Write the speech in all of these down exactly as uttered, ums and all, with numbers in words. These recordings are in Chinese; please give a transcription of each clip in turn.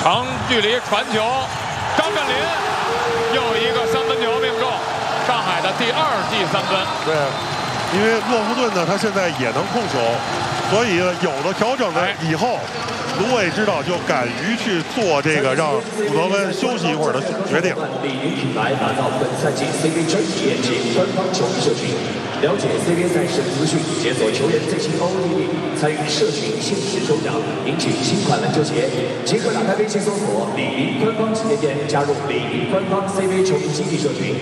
长距离传球，张镇麟又一个三分球命中，上海的第二记三分。 对，因为洛夫顿呢，他现在也能控球，所以有了调整呢以后，卢伟指导就敢于去做这个让古德温休息一会儿的决定。 李宁品牌打造本赛季 C B A 专体验及官方球迷社群，了解 C B A 赛事资讯，解锁球员最新 O O T D， 参与社群限时抽奖，赢取新款篮球鞋。即刻打开微信搜索李宁官方旗舰店，加入李宁官方 C B A 球迷基地社群。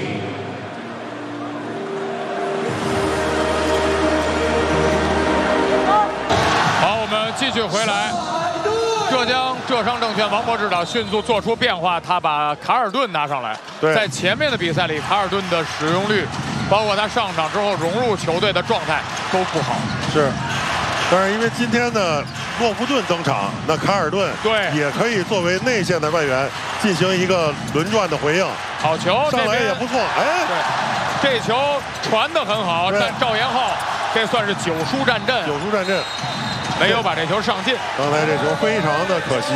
继续回来，浙江浙商证券王博指导迅速做出变化，他把卡尔顿拿上来。在前面的比赛里，卡尔顿的使用率，包括他上场之后融入球队的状态都不好。 是，但是因为今天呢，洛夫顿登场，那卡尔顿对也可以作为内线的外援进行一个轮转的回应。 好球， 上来也不错。哎， 对，这球传得很好，但赵延浩这算是九输战阵。 九输战阵。 没有把这球上进， 刚才这球非常的可惜。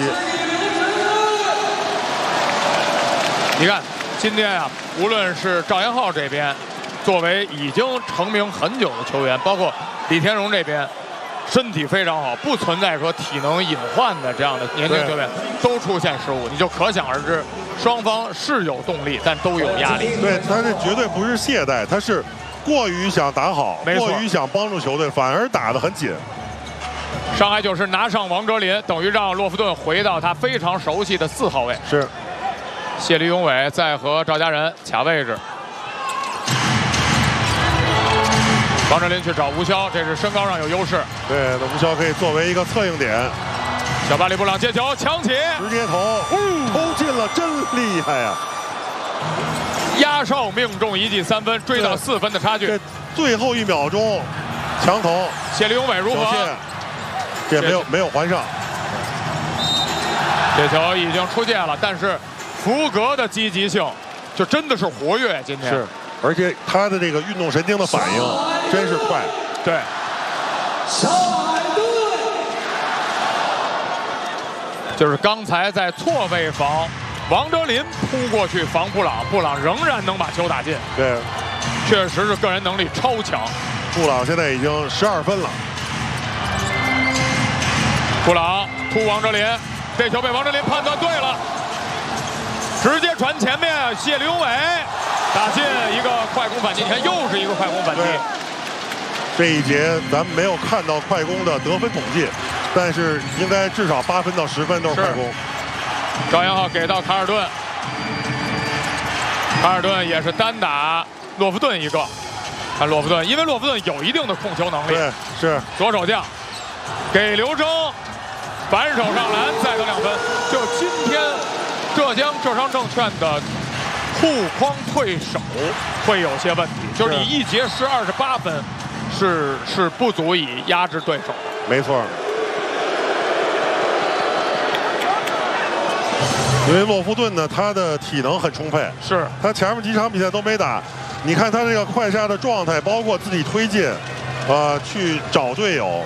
你看，今天啊，无论是赵延浩这边，作为已经成名很久的球员，包括李天荣这边，身体非常好，不存在说体能隐患的这样的年轻球员都出现失误，你就可想而知，双方是有动力，但都有压力。 对，他这绝对不是懈怠，他是过于想打好，过于想帮助球队，反而打得很紧。 上海九世拿上王哲林，等于让洛夫顿回到他非常熟悉的四号位。 是， 谢立永伟在和赵家人卡位置。王哲林去找吴骁，这是身高上有优势。 对，那吴骁可以作为一个策应点。 小巴里布朗接球抢起， 直接投，嗯，投进了，真厉害呀！ 压哨命中一记三分，追到四分的差距。 这最后一秒钟，强投， 谢立永伟如何？ 这没有没有还上， 这球已经出界了，但是福格的积极性就真的是活跃。今天是，而且他的这个运动神经的反应真是快。 对，就是刚才在错位防，王哲林扑过去防布朗，布朗仍然能把球打进。 对， 确实是个人能力超强。 布朗现在已经十二分了。 布朗突王哲林，这球被王哲林判断对了，直接传前面，谢立永伟打进一个快攻反击，你看又是一个快攻反击。 这一节咱们没有看到快攻的得分统计，但是应该至少八分到十分都是快攻。 赵延浩给到卡尔顿，卡尔顿也是单打洛夫顿一个，看洛夫顿，因为洛夫顿有一定的控球能力。 对，是左手将给刘铮。 反手上篮，再得两分。就今天，浙江浙商证券的护框退守会有些问题，就是你一节失二十八分，是是不足以压制对手的。 没错。因为洛夫顿呢，他的体能很充沛， 是他前面几场比赛都没打。你看他这个快杀的状态，包括自己推进，呃，去找队友。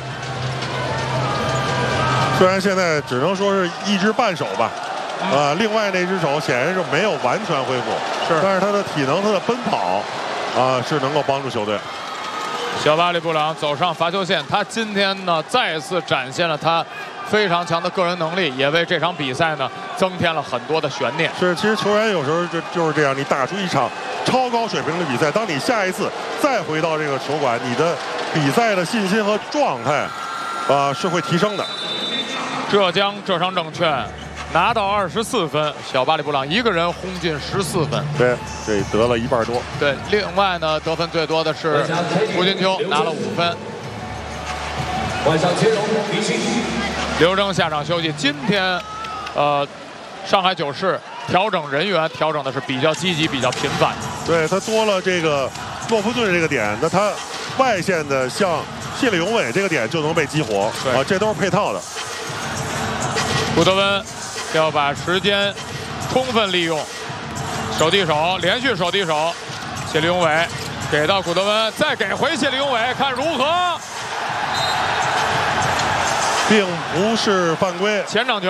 虽然现在只能说是一只半手吧，啊、嗯呃，另外那只手显然是没有完全恢复， 是， 但是他的体能、他的奔跑，啊、呃，是能够帮助球队。 小巴里布朗走上罚球线，他今天呢再次展现了他非常强的个人能力，也为这场比赛呢增添了很多的悬念。 是，其实球员有时候就就是这样，你打出一场超高水平的比赛，当你下一次再回到这个球馆，你的比赛的信心和状态，啊、呃，是会提升的。 浙江浙商证券拿到二十四分，小巴里布朗一个人轰进十四分。 对，这得了一半多。 对，另外呢，得分最多的是胡金秋，拿了五分。 晚上接龙比训。 刘铮下场休息。今天，呃，上海九世调整人员调整的是比较积极、比较频繁。 对他多了这个洛夫顿这个点，那他外线的像谢立永伟这个点就能被激活。啊，这都是配套的。 古德温要把时间充分利用，手递手，连续手递手，谢立永伟给到古德温，再给回谢立永伟，看如何？ 并不是犯规， 前场球。